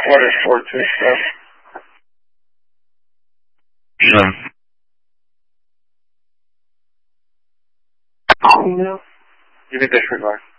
water sports and stuff. Yeah. No. You can disregard.